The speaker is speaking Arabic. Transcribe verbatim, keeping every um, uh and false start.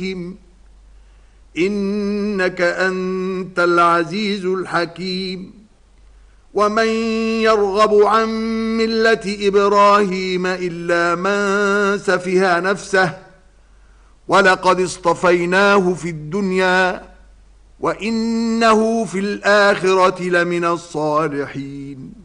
إنك أنت العزيز الحكيم. ومن يرغب عن ملة إبراهيم إلا من سفه نفسه ولقد اصطفيناه في الدنيا وإنه في الآخرة لمن الصالحين.